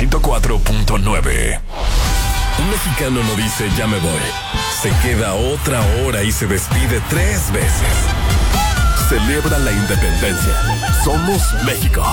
104.9. Un mexicano no dice ya me voy. Se queda otra hora y se despide 3 veces. Celebra la independencia. Somos México.